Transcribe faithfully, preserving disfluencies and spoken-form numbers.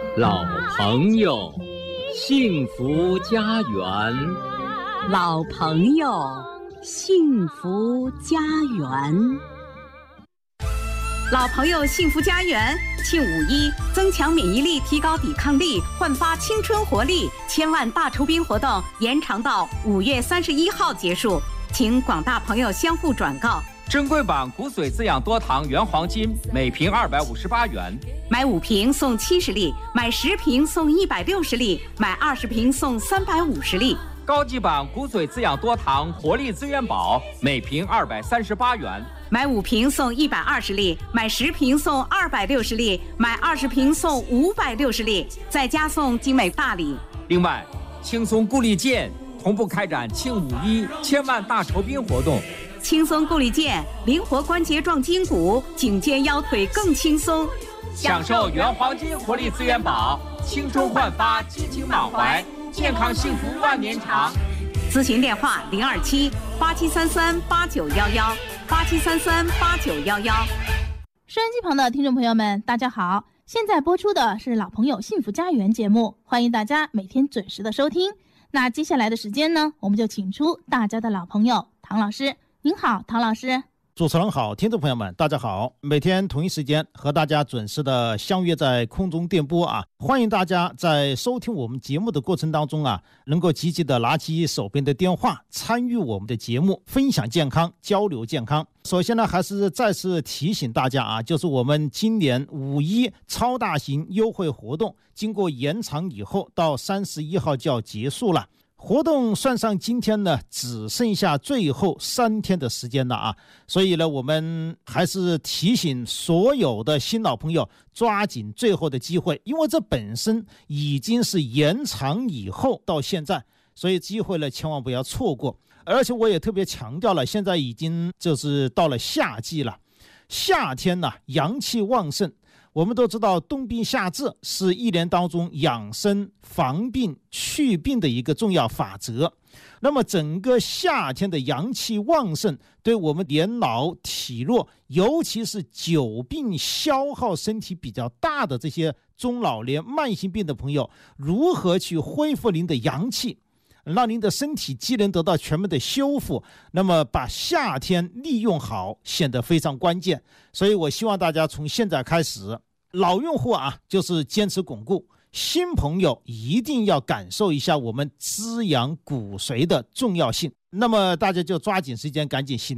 老朋友，幸福家园。 老朋友，幸福家园。老朋友幸福家园庆五一，增强免疫力，提高抵抗力，焕发青春活力。千万大酬宾活动延长到五月三十一号结束，请广大朋友相互转告。 珍贵版骨髓滋养多糖原黄金每瓶二百五十八元， 买五瓶送七十粒，买十瓶送一百六十粒，买二十瓶送三百五十粒。 高级版骨髓滋养多糖活力资源宝每瓶二百三十八元， 买五瓶送一百二十粒，买十瓶送二百六十粒，买二十瓶送五百六十粒，再加送精美大礼。 另外，轻松固力健同步开展庆五一千万大酬宾活动。 轻松固力健，灵活关节壮筋骨，颈肩腰腿更轻松。 享受原黄金活力资源宝，青春焕发，激情满怀，健康幸福万年长。 咨询电话零二七八七三三八九幺幺八七三三八九幺幺。 收音机旁的听众朋友们，大家好，现在播出的是老朋友幸福家园节目，欢迎大家每天准时的收听。那接下来的时间呢，我们就请出大家的老朋友唐老师。您好，唐老师。 主持人好，听众朋友们大家好，每天同一时间和大家准时的相约在空中电波啊，欢迎大家在收听我们节目的过程当中啊，能够积极的拿起手边的电话，参与我们的节目，分享健康，交流健康。首先呢，还是再次提醒大家啊，就是我们今年五一超大型优惠活动经过延长以后，到三十一号就要结束了。活动算上今天呢，只剩下最后三天的时间了啊！所以呢，我们还是提醒所有的新老朋友抓紧最后的机会，因为这本身已经是延长以后到现在，所以机会呢千万不要错过。而且我也特别强调了，现在已经就是到了夏季了，夏天呢阳气旺盛。我们都知道冬病夏治是一年当中养生防病祛病的一个重要法则，那么整个夏天的阳气旺盛，对我们年老体弱，尤其是久病消耗身体比较大的这些中老年慢性病的朋友，如何去恢复您的阳气，让您的身体机能得到全面的修复，那么把夏天利用好显得非常关键。所以我希望大家从现在开始，老用户啊就是坚持巩固，新朋友一定要感受一下我们滋养骨髓的重要性，那么大家就抓紧时间赶紧行